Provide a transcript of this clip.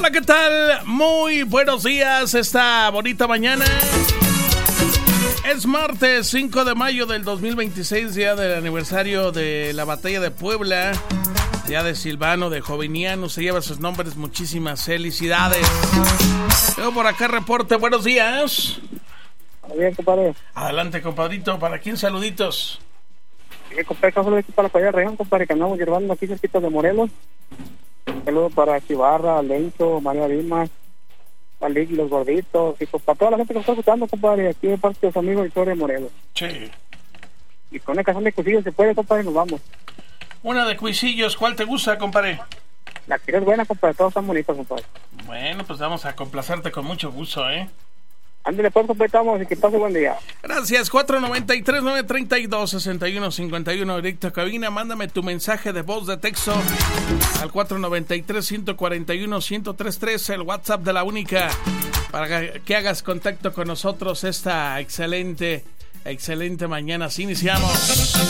Hola, ¿qué tal? Muy buenos días esta bonita mañana. Es martes 5 de mayo del 2026, día del aniversario de la batalla de Puebla, día de Silvano, de Joviniano, se lleva sus nombres, muchísimas felicidades. Tengo por acá reporte, buenos días. Bien, compadre. Adelante, compadrito, ¿para quién saluditos? Compadre, solo aquí para la playa de Región, compadre, que andamos llevando aquí cerquita de Morelos. Saludos para Chivarra, Lencho, María Dimas, Palik y los gorditos, y pues para toda la gente que nos está escuchando, compadre, aquí de parte de su amigo Victoria Morelos. Sí. Y con una canción de Cuisillos se puede, compadre, nos vamos. Una de Cuisillos, ¿cuál te gusta, compadre? La que es buena, compadre, todas están bonitas, compadre. Bueno, pues vamos a complacerte con mucho gusto, Ándale, pues, completamos y que pase buen día. Gracias, 493-932-6151, directo a cabina. Mándame tu mensaje de voz de texto al 493-141-1033, el WhatsApp de la única, para que hagas contacto con nosotros esta excelente mañana. Así iniciamos.